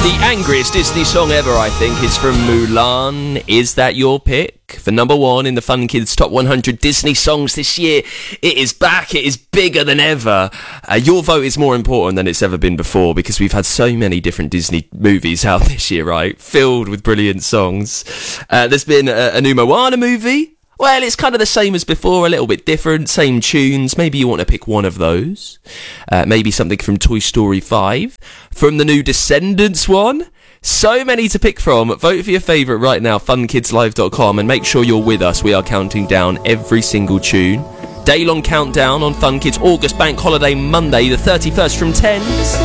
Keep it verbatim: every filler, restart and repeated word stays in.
The angriest Disney song ever, I think, is from Mulan. Is that your pick? For number one in the Fun Kids Top one hundred Disney songs this year. It is back. It is bigger than ever. Uh, your vote is more important than it's ever been before because we've had so many different Disney movies out this year, right? Filled with brilliant songs. Uh, there's been a, a new Moana movie. Well, it's kind of the same as before, a little bit different, same tunes. Maybe you want to pick one of those. Uh, maybe something from Toy Story five. From the new Descendants one. So many to pick from. Vote for your favourite right now, fun kids live dot com, and make sure you're with us. We are counting down every single tune. Day-long countdown on Fun Kids August Bank Holiday Monday, the thirty-first from ten.